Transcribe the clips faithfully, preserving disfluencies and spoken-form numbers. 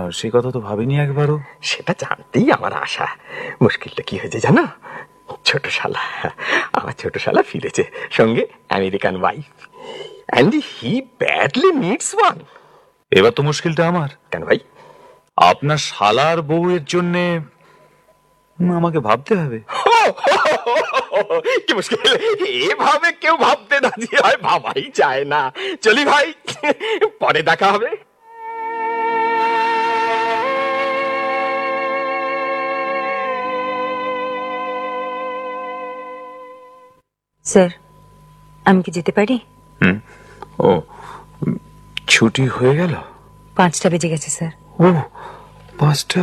সে কথা তো ভাবিনি একবারও। সেটা জানতেই আমার আশা। মুশকিলটা কি হয়েছে জানো? ছোট শালা, আমার ছোট শালা ফিরেছে, সঙ্গে American wife, and he badly needs one. এবার তো মুশকিলটা আমার। কেন ভাই? আপনার শালার বউয়ের জন্যে আমাকে ভাবতে হবে। কি মুশকিল, এভাবে কেউ ভাবতে রাজি হয়? ভাবাই যায় না। চলি ভাই, পরে দেখা হবে। স্যার, আমি কি যেতে পারি? হুম, ও ছুটি হয়ে গেল? পাঁচটা বেজে গেছে স্যার। ও পাঁচটা?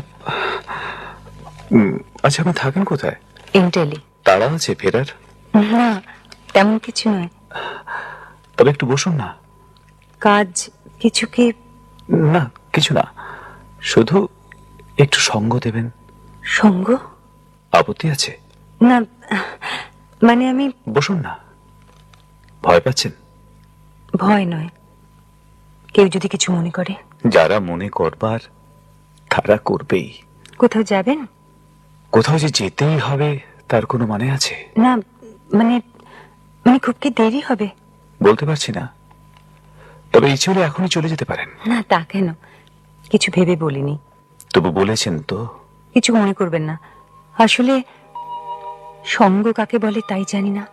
আচ্ছা, আপনি থাকেন কোথায়? ইন্টেলি। তাড়া আছে ফেরার? না, তেমন কিছু নয়। তবে একটু বসুন না। কাজ কিছু কি? না, কিছু না, শুধু একটু সঙ্গ দেবেন। সঙ্গ? আপত্তি আছে? না, মানে আমি। বসুন না। ভয় পাচ্ছেন? ভয় নয়, কেউ যদি কিছু মনে করে। যারা মনে করবার তারা করবেই। কোথাও যাবেন? কোথাও যে যেতেই হবে তার কোনো মানে আছে? না, মানে মানে খুব কি দেরি হবে? বলতে পারছি না, তবে ইচ্ছে হলে এখনই চলে যেতে পারেন। না, তা কেন, কিছু ভেবে বলিনি। তবু বলেছেন তো? কিছু মনে করবেন না, আসলে সঙ্গ কাকে বলে তাই জানি না।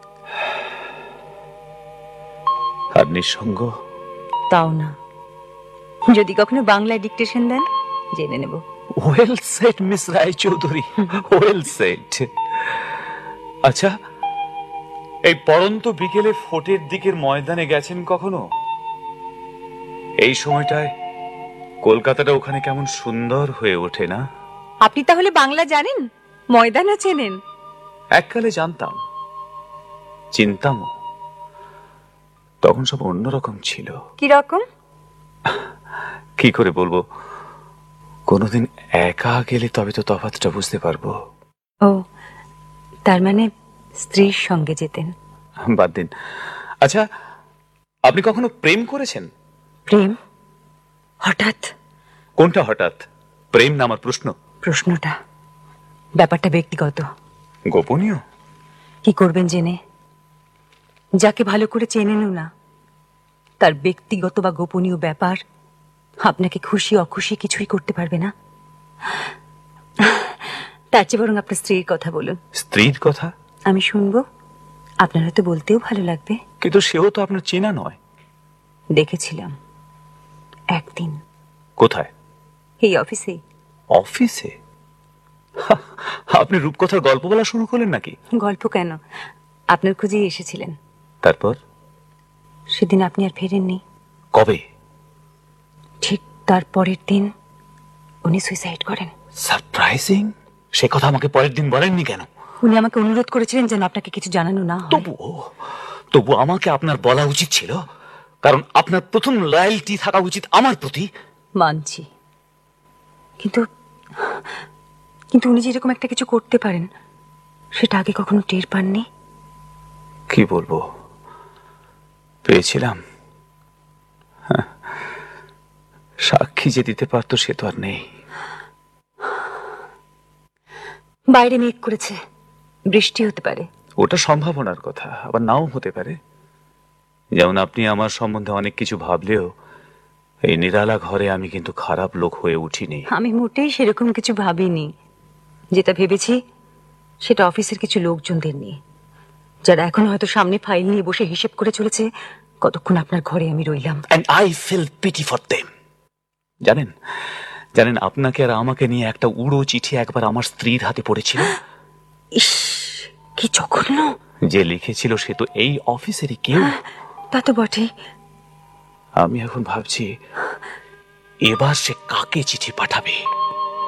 আর নিঃসঙ্গ? তাও না। যদি কখনো বাংলায় ডিকটেশন দেন, জেনে নেব। ওয়েল সেট মিস রায় চৌধুরী, ওয়েল সেট। আচ্ছা, এই পড়ন্ত বিকেলে ফোর্টের দিকের ময়দানে গেছেন কখনো? এই সময়টায় কলকাতাটা ওখানে কেমন সুন্দর হয়ে ওঠে না? আপনি তাহলে বাংলা জানেন, ময়দানও চেনেন? এককালে জানতাম, চিনতামও। তখন সব অন্যরকম ছিল। কি রকম? কি করে বলবো, কোনোদিন একা গেলে তবে তো তফাৎটা বুঝতে পারবো। ও, তার মানে স্ত্রীর সঙ্গে যেতেন? বাদ দিন। আচ্ছা, আপনি কখনো প্রেম করেছেন? প্রেম? হঠাৎ? কোনটা হঠাৎ? প্রেম না আমার প্রশ্ন। প্রশ্নটা, ব্যাপারটা ব্যক্তিগত। গোপনীয়? কি করবেন জেনে? যাকে ভালো করে চেনেনও না, তার ব্যক্তিগত বা গোপনীয় ব্যাপার আপনাকে খুশি অখুশি কিছুই করতে পারবে না। তার চেয়ে বরং আপনার স্ত্রীর কথা বলুন। স্ত্রীর কথা? আমি শুনবো, আপনার হয়তো বলতেও ভালো লাগবে। কিন্তু সেও তো আপনার চেনা নয়। দেখেছিলাম একদিন। কোথায়? এই অফিসে। অফিসে? আপনি রূপকথার গল্প বলা শুরু করলেন নাকি? গল্প কেন, আপনার খুঁজেই এসেছিলেন। তারপর? সেদিন আপনি আর ফেরেননি। কবে? ঠিক তার পরের দিন উনি সুইসাইড করেন। সারপ্রাইজিং। সে কথা আমাকে পরের দিন বলেননি কেন? উনি আমাকে অনুরোধ করেছিলেন যেন আপনাকে কিছু জানানো না হয়। তবু তবু আমাকে আপনার বলা উচিত ছিল, কারণ আপনার প্রথম লয়্যালটি থাকা উচিত আমার প্রতি। মানছি, কিন্তু কিন্তু উনি যেরকম একটা কিছু করতে পারেন সেটা আগে কখনো টের পাননি। কি বলবো, পেয়েছিলাম। সাক্ষী যে দিতে পারতো সে তো আর নেই। বাইরে মেঘ করেছে, বৃষ্টি হতে পারে। ওটা সম্ভাবনার কথা, আবার নাও হতে পারে। যেমন আপনি আমার সম্বন্ধে অনেক কিছু ভাবলেও এই নিরালা ঘরে আমি কিন্তু খারাপ লোক হয়ে উঠিনি। আমি মোটেই সেরকম কিছু ভাবিনি। যেটা ভেবেছি সেটা অফিসের কিছু লোকজনদের নিয়ে, যারা এখন হয়তো সামনে ফাইল নিয়ে বসে হিসেব করে চলেছে কতক্ষণ আপনার ঘরে আমি রইলাম। And I feel pity for them. জানেন জানেন আপনাকে আর আমাকে নিয়ে একটা উড়ো চিঠি একবার আমার স্ত্রীর হাতে পড়েছিল। ইস, কি জঘন্য! যে লিখেছিল সে তো এই অফিসেরই কেউ। তা তো বটে। আমি এখন ভাবছি এবার সে কাকে চিঠি পাঠাবে।